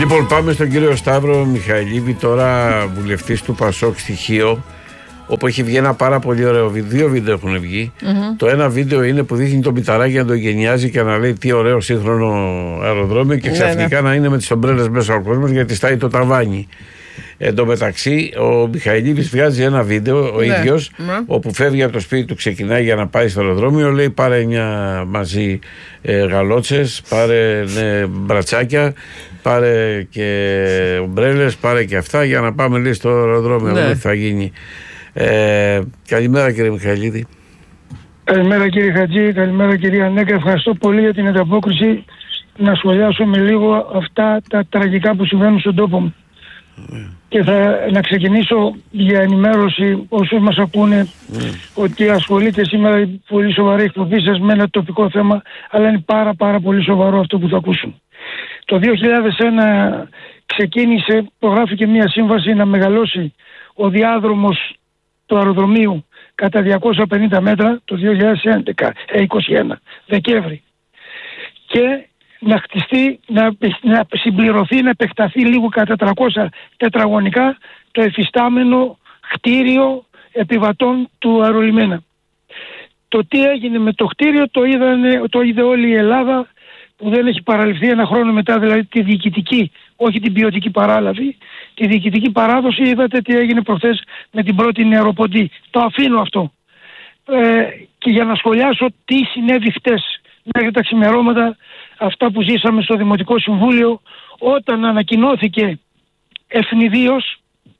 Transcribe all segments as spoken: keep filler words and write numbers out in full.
Λοιπόν, πάμε στον κύριο Σταύρο Μιχαηλίδη, τώρα βουλευτής του Πασόκ στοιχείο, όπου έχει βγει ένα πάρα πολύ ωραίο βίντεο. Δύο βίντεο έχουν βγει. Mm-hmm. Το ένα βίντεο είναι που δείχνει τον Μητσοτάκη να τον γενιάζει και να λέει τι ωραίο σύγχρονο αεροδρόμιο και ξαφνικά ναι, ναι. να είναι με τις ομπρέλες μέσα ο κόσμος γιατί στάει το ταβάνι. Εν τω μεταξύ, ο Μιχαηλίδης βγάζει ένα βίντεο ο ναι, ίδιος, ναι. όπου φεύγει από το σπίτι του, ξεκινάει για να πάει στο αεροδρόμιο, λέει πάρε μια μαζί ε, γαλότσες, πάρε ναι, μπρατσάκια, πάρε και ομπρέλες, πάρε και αυτά για να πάμε λέει στο αεροδρόμιο, ναι. τι θα γίνει. Ε, καλημέρα κύριε Μιχαηλίδη. Καλημέρα κύριε Χατζή, καλημέρα κυρία Νέκα, ευχαριστώ πολύ για την ανταπόκριση. Να σχολιάσω με λίγο αυτά τα τραγικά που συμβαίνουν στον τόπο μου. Mm. Και θα να ξεκινήσω για ενημέρωση όσους μας ακούνε mm. ότι ασχολείται σήμερα η πολύ σοβαρή εκπομπή σας με ένα τοπικό θέμα, αλλά είναι πάρα πάρα πολύ σοβαρό αυτό που θα ακούσουν. Το δύο χιλιάδες ένα ξεκίνησε, προγράφηκε μια σύμβαση να μεγαλώσει ο διάδρομος του αεροδρομίου κατά διακόσια πενήντα μέτρα το δύο χιλιάδες είκοσι ένα Δεκέμβρη και να χτιστεί, να, να συμπληρωθεί, να επεκταθεί λίγο κατά τριακόσια τετραγωνικά το εφιστάμενο κτίριο επιβατών του αερολιμένα. Το τι έγινε με το κτίριο το, είδανε, το είδε όλη η Ελλάδα που δεν έχει παραληφθεί ένα χρόνο μετά, δηλαδή τη διοικητική, όχι την ποιοτική παράλαβη, τη διοικητική παράδοση. Είδατε τι έγινε προχθές με την πρώτη νεροποντή. Το αφήνω αυτό. Ε, και για να σχολιάσω τι συνέβη χτες μέχρι τα ξημερώματα, αυτά που ζήσαμε στο Δημοτικό Συμβούλιο, όταν ανακοινώθηκε ευνηδίως,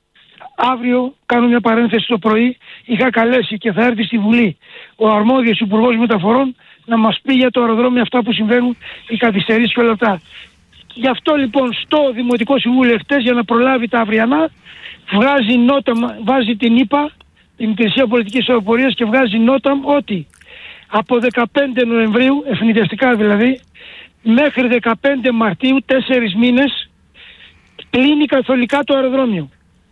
αύριο, κάνω μια παρένθεση το πρωί, είχα καλέσει και θα έρθει στη Βουλή ο αρμόδιος Υπουργός Μεταφορών να μας πει για το αεροδρόμιο αυτά που συμβαίνουν, οι καθυστερήσεις και όλα αυτά. Γι' αυτό λοιπόν στο Δημοτικό Συμβούλιο χτες, για να προλάβει τα αυριανά, βγάζει νότα, βάζει την ΙΠΑ, την Υπηρεσία Πολιτικής Αεροπορίας, και βγάζει νότα ότι από δεκαπέντε Νοεμβρίου, ευνηδιαστικά δηλαδή, μέχρι δεκαπέντε Μαρτίου, τέσσερις μήνες, κλείνει καθολικά το αεροδρόμιο.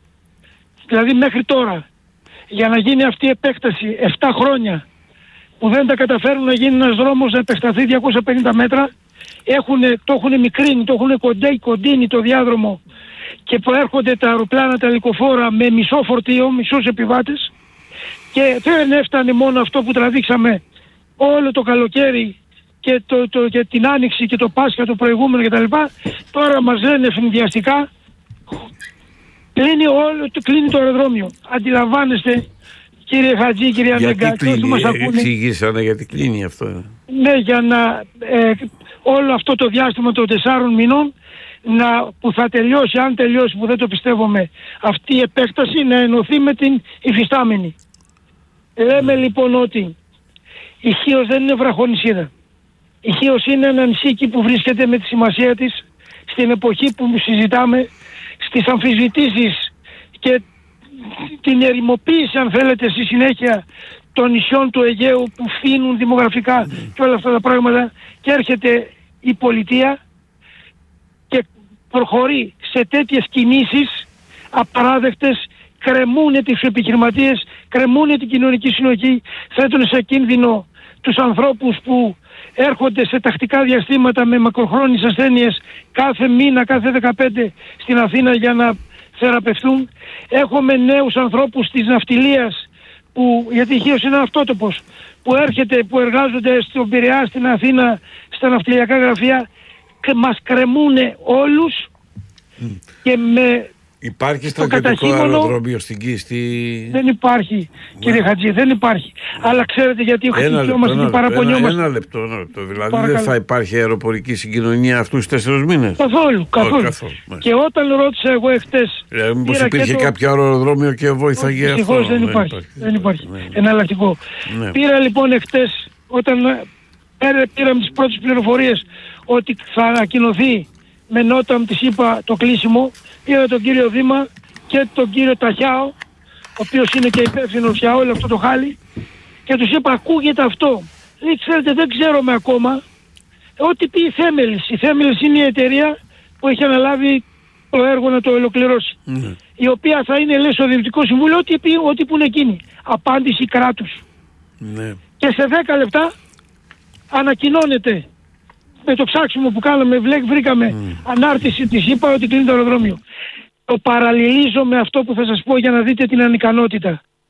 Δηλαδή μέχρι τώρα, για να γίνει αυτή η επέκταση επτά χρόνια, που δεν τα καταφέρουν να γίνει ένας δρόμος να επεκταθεί διακόσια πενήντα μέτρα, έχουνε, το έχουν μικρύνει, το έχουν κοντέ, κοντίνει το διάδρομο και προέρχονται τα αεροπλάνα, τα ελικοφόρα με μισό φορτίο, μισούς επιβάτες, και δεν έφτανε μόνο αυτό που τραβήξαμε όλο το καλοκαίρι και, το, το, και την Άνοιξη και το Πάσχα το προηγούμενο κτλ. Τώρα μας λένε ευνηδιαστικά κλείνει, όλο, κλείνει το αεροδρόμιο. Αντιλαμβάνεστε κύριε Χατζή, κυρία Νέγκα, και όσοι μας ακούνε, εξηγήσανε γιατί κλείνει αυτό. Ναι, για να ε, όλο αυτό το διάστημα των τεσσάρων μηνών να, που θα τελειώσει, αν τελειώσει, που δεν το πιστεύουμε, αυτή η επέκταση να ενωθεί με την υφιστάμενη. Λέμε λοιπόν ότι η Χίος δεν είναι βραχονησίδα. Η Χίος είναι ένα νησί που βρίσκεται με τη σημασία της στην εποχή που συζητάμε, στις αμφισβητήσεις και την ερημοποίηση, αν θέλετε, στη συνέχεια των νησιών του Αιγαίου που φύνουν δημογραφικά mm. και όλα αυτά τα πράγματα, και έρχεται η πολιτεία και προχωρεί σε τέτοιες κινήσεις απαράδεκτες, κρεμούνε τις επιχειρηματίες, κρεμούνε την κοινωνική συνοχή, θέτουν σε κίνδυνο τους ανθρώπους που έρχονται σε τακτικά διαστήματα με μακροχρόνιες ασθένειες κάθε μήνα, κάθε δεκαπέντε στην Αθήνα για να θεραπευτούν. Έχουμε νέους ανθρώπους της ναυτιλίας, που, γιατί η Χίος είναι αυτότοπος, που έρχεται, που εργάζονται στον Πειραιά, στην Αθήνα, στα ναυτιλιακά γραφεία, και μας κρεμούνε όλους mm. και με... Υπάρχει στρατιωτικό αεροδρόμιο στην Κίστη? Δεν υπάρχει, κύριε Χατζή, δεν υπάρχει. Αλλά ξέρετε γιατί χτυπιόμαστε και παραπονιόμαστε? Ένα λεπτό, ένα λεπτό. Δηλαδή παρακαλώ. Δεν θα υπάρχει αεροπορική συγκοινωνία αυτούς τους τέσσερις μήνες? Καθόλου, καθόλου. καθόλου. Και όταν ρώτησα εγώ εχθές... Ε, μήπως υπήρχε το... κάποιο αεροδρόμιο και βοήθαγε αυτό? Δυστυχώς δεν υπάρχει. Δεν υπάρχει. Δεν υπάρχει. Ναι. Εναλλακτικό. Ναι. Πήρα λοιπόν εχθές, όταν πήραμε τις πρώτες πληροφορίες ότι θα ανακοινωθεί με νότα μου, της είπα το κλείσιμο, πήρα τον κύριο Δήμα και τον κύριο Ταχιάο, ο οποίος είναι και υπεύθυνος για όλο αυτό το χάλι, και τους είπα ακούγεται αυτό. Λέει, ξέρετε, δεν ξέρουμε ακόμα ό,τι πει η Θέμελης. Η Θέμελης είναι η εταιρεία που έχει αναλάβει το έργο να το ολοκληρώσει. Mm. Η οποία θα είναι, λέει, στο Διευθυντικό Συμβούλιο ό,τι, πει, ό,τι που είναι εκείνη. Απάντηση κράτους. Mm. Και σε δέκα λεπτά ανακοινώνεται με το ψάξιμο που κάναμε βρήκαμε mm. ανάρτηση της είπα ότι κλείνει το αεροδρόμιο. Το παραλληλίζω με αυτό που θα σας πω για να δείτε την ανικανότητα.